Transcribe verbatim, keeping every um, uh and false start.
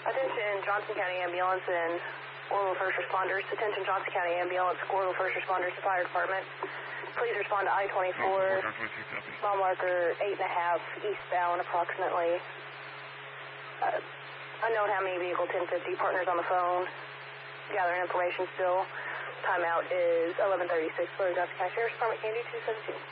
Attention, Johnson County Ambulance and Orville First Responders. Attention, Johnson County Ambulance, Orville First Responders to Fire Department. Please respond to I twenty-four, mile marker eight and a half, eastbound approximately. Uh, unknown how many vehicle, ten fifty, partners on the phone, gathering information still. Timeout is eleven thirty-six for Johnson County Sheriff's Department, Candy two seventeen.